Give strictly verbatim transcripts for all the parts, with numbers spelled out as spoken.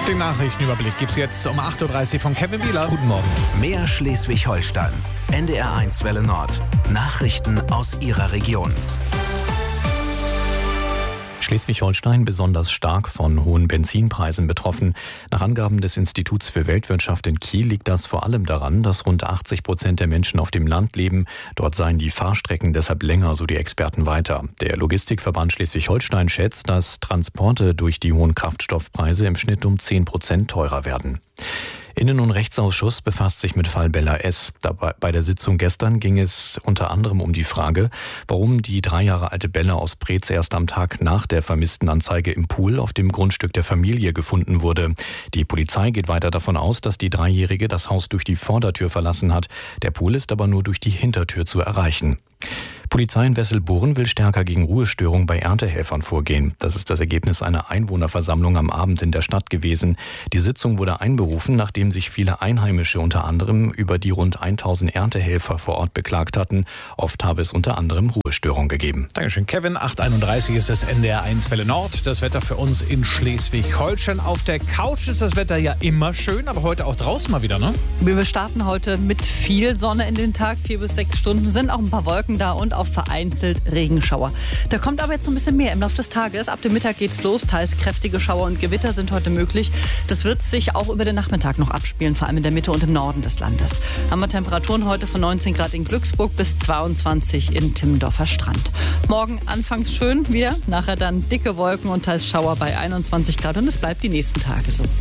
Den Nachrichtenüberblick gibt es jetzt um acht Uhr dreißig von Kevin Wieler. Guten Morgen. Mehr Schleswig-Holstein. N D R eins Welle Nord. Nachrichten aus Ihrer Region. Schleswig-Holstein besonders stark von hohen Benzinpreisen betroffen. Nach Angaben des Instituts für Weltwirtschaft in Kiel liegt das vor allem daran, dass rund achtzig Prozent der Menschen auf dem Land leben. Dort seien die Fahrstrecken deshalb länger, so die Experten weiter. Der Logistikverband Schleswig-Holstein schätzt, dass Transporte durch die hohen Kraftstoffpreise im Schnitt um zehn Prozent teurer werden. Innen- und Rechtsausschuss befasst sich mit Fall Bella S. Dabei, bei der Sitzung gestern ging es unter anderem um die Frage, warum die drei Jahre alte Bella aus Preetz erst am Tag nach der vermissten Anzeige im Pool auf dem Grundstück der Familie gefunden wurde. Die Polizei geht weiter davon aus, dass die Dreijährige das Haus durch die Vordertür verlassen hat. Der Pool ist aber nur durch die Hintertür zu erreichen. Polizei in Wesselburen will stärker gegen Ruhestörungen bei Erntehelfern vorgehen. Das ist das Ergebnis einer Einwohnerversammlung am Abend in der Stadt gewesen. Die Sitzung wurde einberufen, nachdem sich viele Einheimische unter anderem über die rund tausend Erntehelfer vor Ort beklagt hatten. Oft habe es unter anderem Ruhestörungen gegeben. Dankeschön, Kevin. acht Uhr einunddreißig ist das N D R eins Welle Nord. Das Wetter für uns in Schleswig-Holstein. Auf der Couch ist das Wetter ja immer schön, aber heute auch draußen mal wieder, ne? Wir starten heute mit viel Sonne in den Tag. Vier bis sechs Stunden sind auch ein paar Wolken da und auch vereinzelt Regenschauer. Da kommt aber jetzt noch ein bisschen mehr im Laufe des Tages. Ab dem Mittag geht's los. Teils kräftige Schauer und Gewitter sind heute möglich. Das wird sich auch über den Nachmittag noch abspielen, vor allem in der Mitte und im Norden des Landes. Haben wir Temperaturen heute von neunzehn Grad in Glücksburg bis zweiundzwanzig in Timmendorfer Strand. Morgen anfangs schön wieder, nachher dann dicke Wolken und teils Schauer bei einundzwanzig Grad und es bleibt die nächsten Tage so.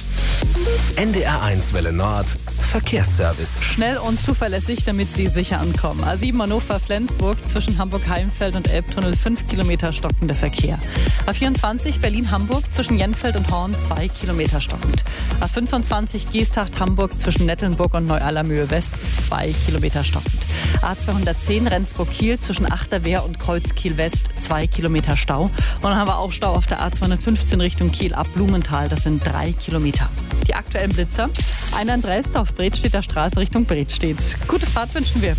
N D R eins Welle Nord. Verkehrsservice. Schnell und zuverlässig, damit Sie sicher ankommen. A sieben Hannover-Flensburg zwischen Hamburg-Heimfeld und Elbtunnel fünf Kilometer stockender Verkehr. A vierundzwanzig Berlin-Hamburg zwischen Jenfeld und Horn zwei Kilometer stockend. A fünfundzwanzig Giestacht-Hamburg zwischen Nettelnburg und Neu-Allermöhe-West zwei Kilometer stockend. A zweihundertzehn Rendsburg-Kiel zwischen Achterwehr und Kreuzkiel-West zwei Kilometer Stau. Und dann haben wir auch Stau auf der A zweihundertfünfzehn Richtung Kiel ab Blumenthal. Das sind drei Kilometer. Die aktuellen Blitzer. Einer in Drelsdorf, Bredstedter Straße Richtung Bredstedt. Gute Fahrt wünschen wir.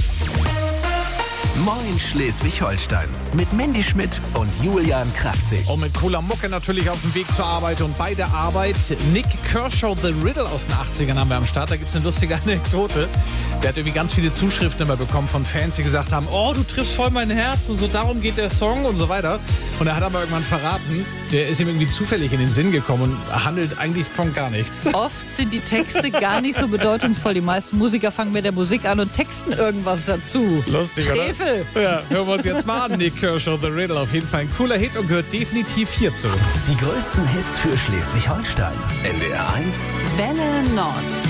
Moin Schleswig-Holstein. Mit Mandy Schmidt und Julian Kraftzig. Und mit cooler Mucke natürlich auf dem Weg zur Arbeit und bei der Arbeit. Nick Kershaw, The Riddle aus den achtzigern haben wir am Start. Da gibt es eine lustige Anekdote. Der hat irgendwie ganz viele Zuschriften immer bekommen von Fans, die gesagt haben, oh, du triffst voll mein Herz und so, darum geht der Song und so weiter. Und er hat aber irgendwann verraten, der ist ihm irgendwie zufällig in den Sinn gekommen und handelt eigentlich von gar nichts. Oft sind die Texte gar nicht so bedeutungsvoll. Die meisten Musiker fangen mit der Musik an und texten irgendwas dazu. Lustig, oder? Frevel. Ja, hören wir uns jetzt mal an. Nick Kershaw, The Riddle. Auf jeden Fall ein cooler Hit und gehört definitiv hierzu. Die größten Hits für Schleswig-Holstein. N D R eins Welle Nord.